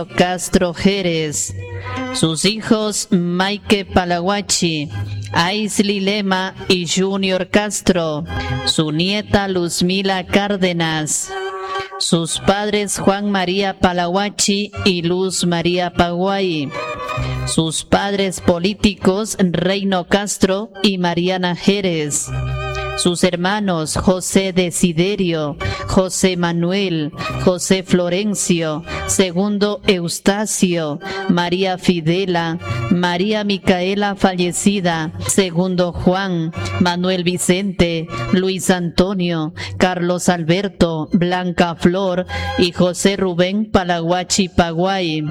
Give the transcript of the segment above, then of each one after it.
Castro Jerez, sus hijos Maike Palaguachi, Aisli Lema y Junior Castro, su nieta Luzmila Cárdenas, sus padres Juan María Palaguachi y Luz María Paguay, sus padres políticos Reino Castro y Mariana Jerez, sus hermanos José Desiderio, José Manuel, José Florencio, Segundo Eustacio, María Fidela, María Micaela fallecida, Segundo Juan, Manuel Vicente, Luis Antonio, Carlos Alberto, Blanca Flor y José Rubén Palaguachi Paguay.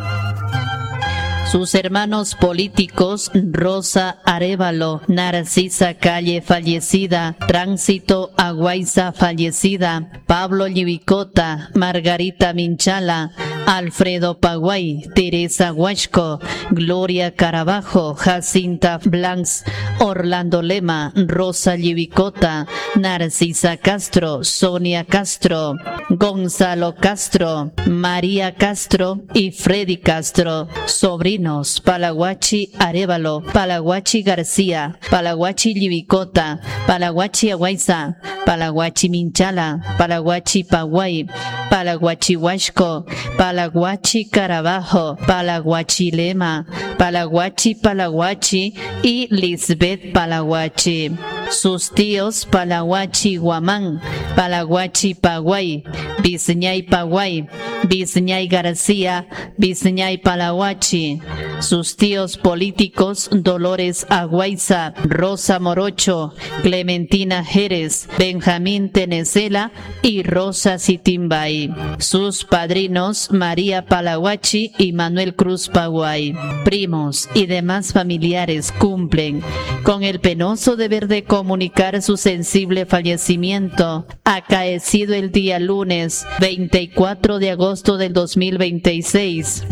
Sus hermanos políticos Rosa Arévalo, Narcisa Calle fallecida, Tránsito Aguaiza fallecida, Pablo Llibicota, Margarita Minchala, Alfredo Paguay, Teresa Huasco, Gloria Carabajo, Jacinta Blancs, Orlando Lema, Rosa Llibicota, Narcisa Castro, Sonia Castro, Gonzalo Castro, María Castro y Freddy Castro, sobrinos Palaguachi Arévalo, Palaguachi García, Palaguachi Llibicota, Palaguachi Aguaiza, Palaguachi Minchala, Palaguachi Paguay, Palaguachi Huasco, Palaguachi Carabajo, Palaguachi Lema, Palaguachi Palaguachi y Lisbeth Palaguachi. Sus tíos Palaguachi Guamán, Palaguachi Paguay, Bisñay Paguay, Bisñay García, Bisñay Palaguachi. Sus tíos políticos Dolores Aguaiza, Rosa Morocho, Clementina Jerez, Benjamín Tenecela y Rosa Sitimbay. Sus padrinos María Palaguachi y Manuel Cruz Paguay. Primos y demás familiares cumplen con el penoso deber de comunicar su sensible fallecimiento, acaecido el día lunes 24 de agosto del 2026.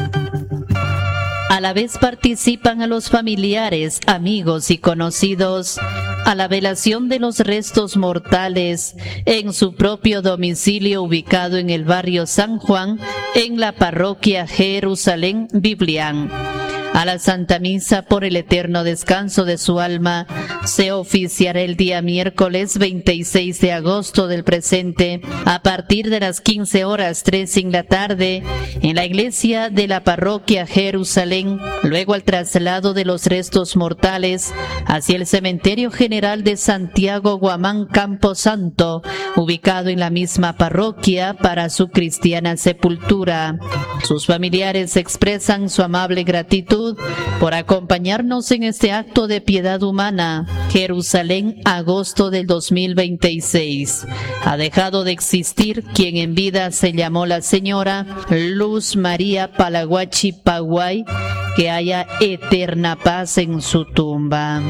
A la vez participan a los familiares, amigos y conocidos a la velación de los restos mortales en su propio domicilio ubicado en el barrio San Juan, en la parroquia Jerusalén Biblián. A la Santa Misa por el eterno descanso de su alma se oficiará el día miércoles 26 de agosto del presente a partir de las 15:03 en la tarde en la iglesia de la parroquia Jerusalén, luego al traslado de los restos mortales hacia el cementerio general de Santiago Guamán Camposanto, ubicado en la misma parroquia para su cristiana sepultura. Sus familiares expresan su amable gratitud por acompañarnos en este acto de piedad humana. Jerusalén, agosto del 2026. Ha dejado de existir quien en vida se llamó la señora Luz María Palaguachi Paguay, que haya eterna paz en su tumba.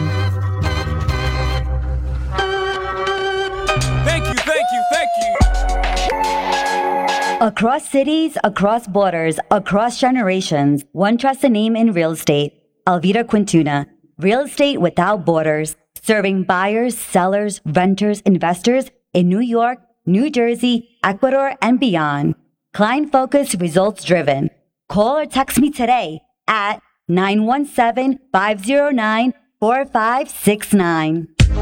Thank you, thank you, thank you. Across cities, across borders, across generations, one trusts a name in real estate. Alvira Quintuna. Real estate without borders. Serving buyers, sellers, renters, investors in New York, New Jersey, Ecuador, and beyond. Client-focused, results-driven. Call or text me today at 917-509-4569.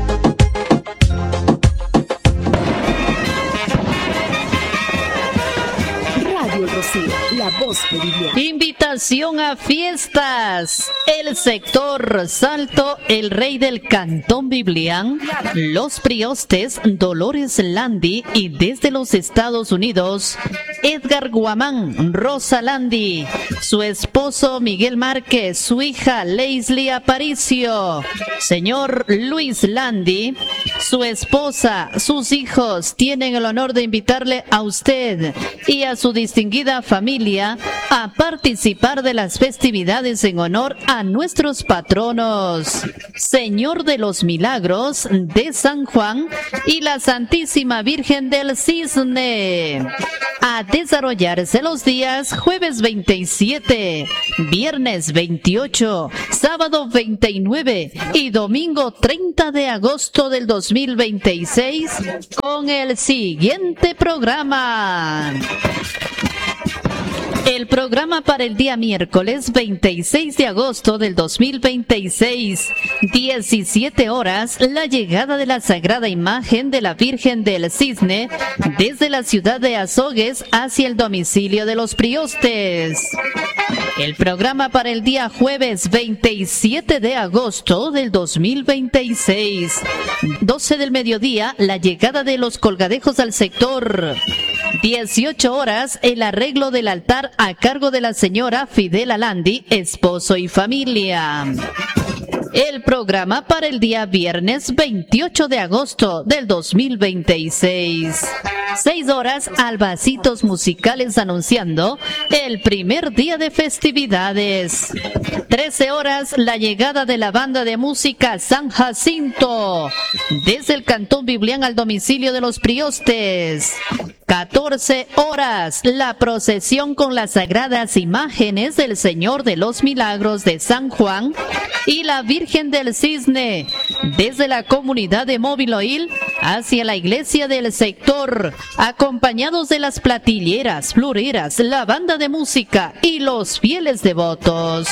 Radio Rocío, la voz de Biblia. Invitación a fiestas. El sector Salto, el rey del Cantón Biblián, Los Priostes, Dolores Landi y desde los Estados Unidos, Edgar Guamán, Rosa Landi, su esposo Miguel Márquez, su hija Leslie Aparicio, señor Luis Landi, su esposa, sus hijos tienen el honor de invitarle a usted y a su distinguida familia a participar de las festividades en honor a nuestros patronos, Señor de los Milagros de San Juan y la Santísima Virgen del Cisne. A desarrollarse los días jueves 27, viernes 28, sábado 29 y domingo 30 de agosto del 2026 con el siguiente programa. El programa para el día miércoles 26 de agosto del 2026, 17 horas, la llegada de la Sagrada Imagen de la Virgen del Cisne desde la ciudad de Azogues hacia el domicilio de los priostes. El programa para el día jueves 27 de agosto del 2026, 12 del mediodía, la llegada de los colgadejos al sector. 18 horas, el arreglo del altar a cargo de la señora Fidela Landi, esposo y familia. El programa para el día viernes 28 de agosto del 2026. 6 horas, albacitos musicales anunciando el primer día de festividades. 13 horas, la llegada de la banda de música San Jacinto desde el Cantón Biblián al domicilio de los priostes. 14 horas, la procesión con las sagradas imágenes del Señor de los Milagros de San Juan y la Virgen del Cisne desde la comunidad de Móviloil hacia la iglesia del sector, acompañados de las platilleras, floreras, la banda de música y los fieles devotos.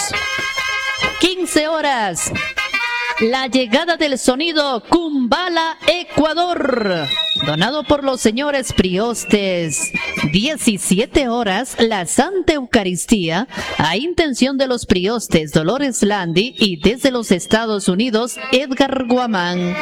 15 horas, la llegada del sonido Kumbala Ecuador, donado por los señores priostes. 17 horas, la Santa Eucaristía, a intención de los priostes Dolores Landi y desde los Estados Unidos, Edgar Guamán.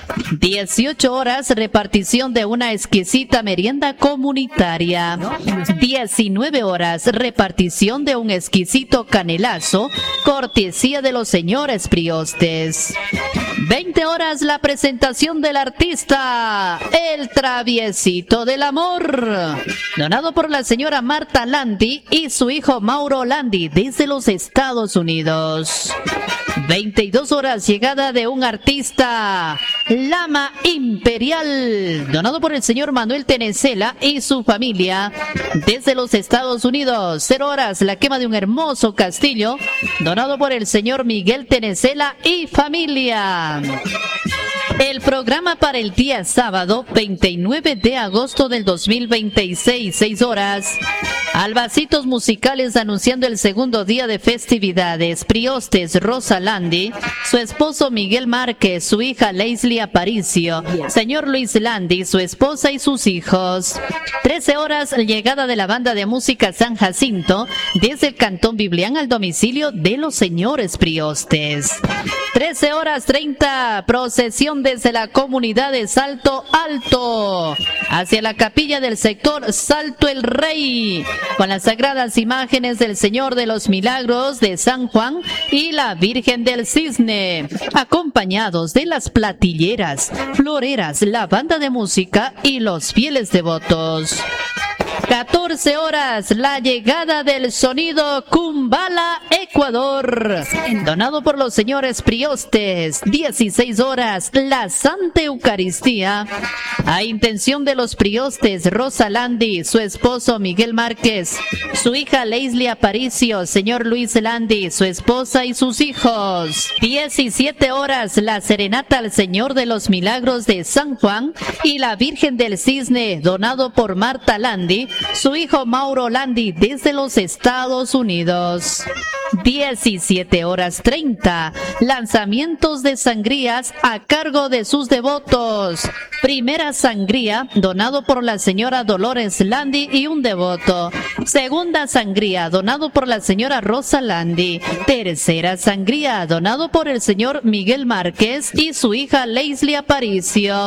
18 horas, repartición de una exquisita merienda comunitaria. 19 horas, repartición de un exquisito canelazo, cortesía de los señores priostes. 20 horas, la presentación del artista El Traviesito del Amor, donado por la señora Marta Landi y su hijo Mauro Landi desde los Estados Unidos. 22 horas, llegada de un artista Lama Imperial, donado por el señor Manuel Tenecela y su familia desde los Estados Unidos. 0 horas, la quema de un hermoso castillo, donado por el señor Miguel Tenecela y familia. El programa para el día sábado 29 de agosto del 2026, 6 horas. Albacitos musicales anunciando el segundo día de festividades. Priostes Rosa Landi, su esposo Miguel Márquez, su hija Leslie Aparicio, señor Luis Landi, su esposa y sus hijos. 13 horas, llegada de la banda de música San Jacinto desde el Cantón Biblián al domicilio de los señores priostes. 13 horas 30, procesión desde la comunidad de Salto Alto hacia la capilla del sector Salto el Rey, con las sagradas imágenes del Señor de los Milagros de San Juan y la Virgen del Cisne, acompañados de las platilleras, floreras, la banda de música y los fieles devotos. 14 horas, la llegada del sonido Kumbala Ecuador, donado por los señores priostes. 16 horas, la Santa Eucaristía, a intención de los priostes Rosa Landi, su esposo Miguel Márquez, su hija Leslie Aparicio, señor Luis Landi, su esposa y sus hijos. 17 horas, la serenata al Señor de los Milagros de San Juan y la Virgen del Cisne, donado por Marta Landi, su hijo Mauro Landi desde los Estados Unidos. 17 horas 30, lanzamientos de sangrías a cargo de sus devotos. Primera sangría, donado por la señora Dolores Landi y un devoto. Segunda sangría, donado por la señora Rosa Landi. Tercera sangría, donado por el señor Miguel Márquez y su hija Leslie Aparicio.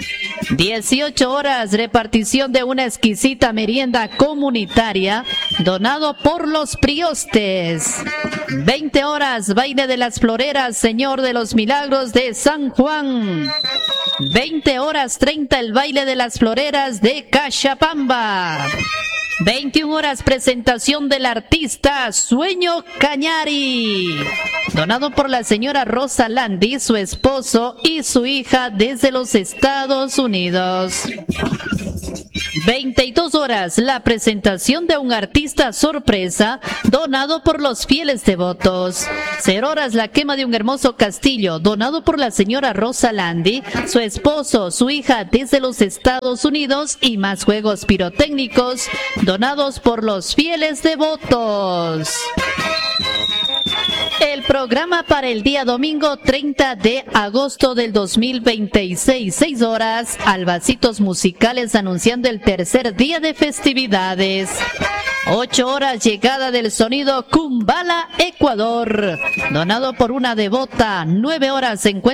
18 horas, repartición de una exquisita merienda comunitaria, donado por los priostes. 20 horas, baile de las floreras, Señor de los Milagros de San Juan. 20 horas 30, el baile de las floreras de Cachapamba. 21 horas, presentación del artista Sueño Cañari, donado por la señora Rosa Landi, su esposo y su hija desde los Estados Unidos. 22 horas, la presentación de un artista sorpresa donado por los fieles devotos. 0 horas, la quema de un hermoso castillo donado por la señora Rosa Landi, su esposo, su hija desde los Estados Unidos y más juegos pirotécnicos donados por los fieles devotos. El programa para el día domingo 30 de agosto del 2026, 6 horas, albacitos musicales anunciando el tercer día de festividades. 8 horas, llegada del sonido Kumbala, Ecuador, donado por una devota. 9 horas, encuentro